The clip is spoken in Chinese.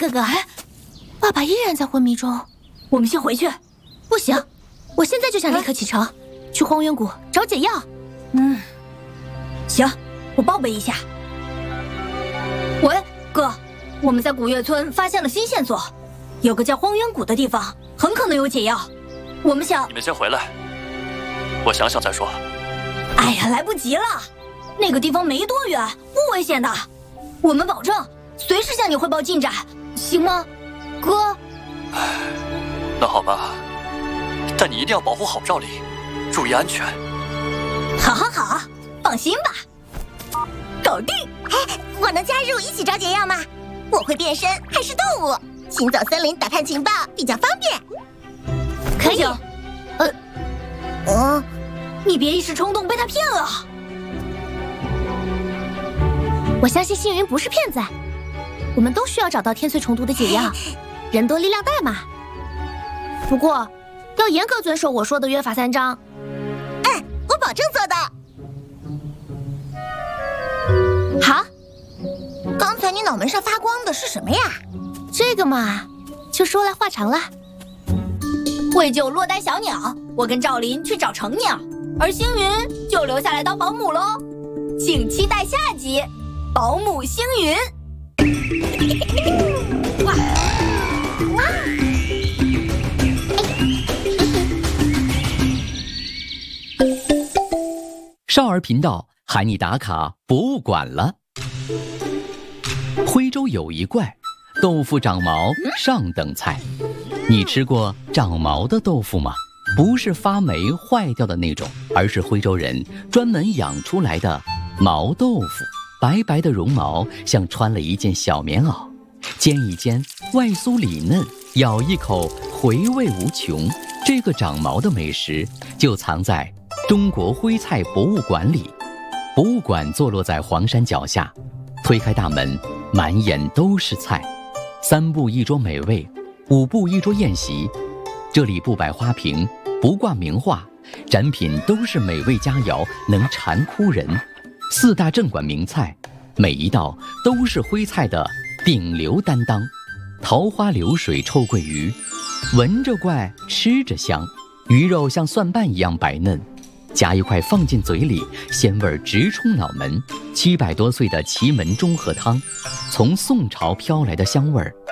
这个？爸爸依然在昏迷中。 我们先回去。 不行，我现在就想立刻启程，去荒原谷找解药。 行，我报备一下。喂，哥，我们在古月村发现了新线索，有个叫荒原谷的地方，很可能有解药。我们想…… 你们先回来，我想想再说。 哎呀，来不及了，那个地方没多远，不危险的。我们保证随时向你汇报进展，行吗，哥？ 那好吧，但你一定要保护好赵琳，注意安全。 好，放心吧，搞定。 我能加入一起找解药吗？我会变身还是动物？行走森林打探情报比较方便。 可以。 你别一时冲动被他骗了。 我相信星云不是骗子，我们都需要找到天髓虫毒的解药，人多力量大嘛。不过，要严格遵守我说的约法3章。 我保证做到。 好， 刚才你脑门上发光的是什么呀？ 这个嘛，就说来话长了。 为救落单小鸟，我跟赵琳去找成鸟，而星云就留下来当保姆喽。请期待下集《保姆星云》。 少儿频道喊你打卡博物馆了。徽州有一怪，豆腐长毛上等菜。你吃过长毛的豆腐吗？不是发霉坏掉的那种，而是徽州人专门养出来的毛豆腐。白白的绒毛像穿了一件小棉袄，煎一煎，外酥里嫩，咬一口回味无穷。这个长毛的美食就藏在中国徽菜博物馆里。博物馆坐落在黄山脚下，推开大门，满眼都是菜，3步一桌美味，5步一桌宴席。这里不摆花瓶，不挂名画，展品都是美味佳肴，能馋哭人。4大镇馆名菜，每一道都是徽菜的顶流担当。桃花流水臭鳜鱼，闻着怪，吃着香，鱼肉像蒜瓣一样白嫩，夹一块放进嘴里，鲜味直冲脑门。700多岁的祁门中和汤，从宋朝飘来的香味儿